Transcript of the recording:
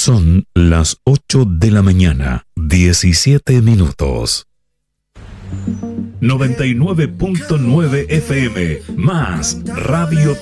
Son las 8 de la mañana, 17 minutos. 99.9 FM, más Radio